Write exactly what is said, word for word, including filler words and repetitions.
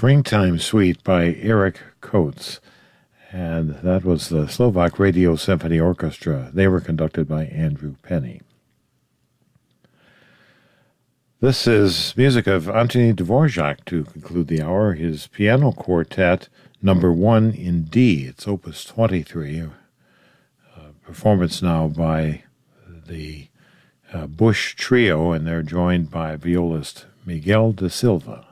Springtime Suite by Eric Coates, and that was the Slovak Radio Symphony Orchestra. They were conducted by Andrew Penny. This is music of Anthony Dvorak to conclude the hour, his piano quartet number one in D. It's opus twenty-three, a performance now by the uh, Bush Trio, and they're joined by violist Miguel da Silva.